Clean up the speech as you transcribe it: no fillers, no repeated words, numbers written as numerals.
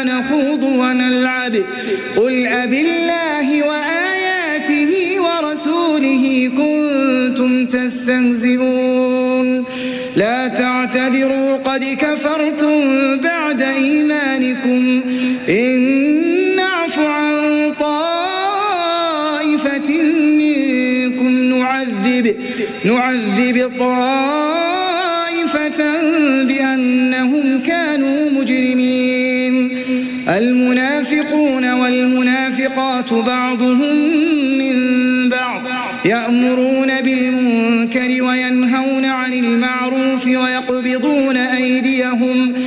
نخوض ونلعب قل أبالله وآياته ورسوله كنتم تستهزئون لا تعتذروا قد كفرتم بعد إيمانكم إن نعف عن طائفة منكم نعذب طائفة بأنهم كانوا مجرمين المنافقون والمنافقات بعضهم من بعض يأمرون بالمنكر وينهون عن المعروف ويقبضون أيديهم